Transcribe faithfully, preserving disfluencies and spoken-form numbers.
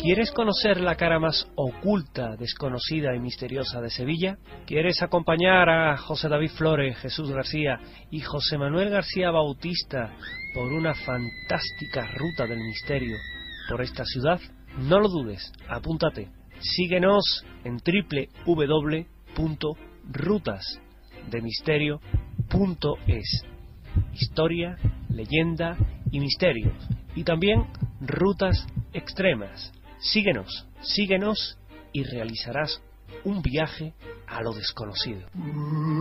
¿Quieres conocer la cara más oculta, desconocida y misteriosa de Sevilla? ¿Quieres acompañar a José David Flores, Jesús García y José Manuel García Bautista por una fantástica ruta del misterio por esta ciudad? No lo dudes, apúntate. Síguenos en doble u doble u doble u punto rutas de misterio punto es. Historia, leyenda y misterios. Y también rutas extremas. Síguenos, síguenos y realizarás un viaje a lo desconocido.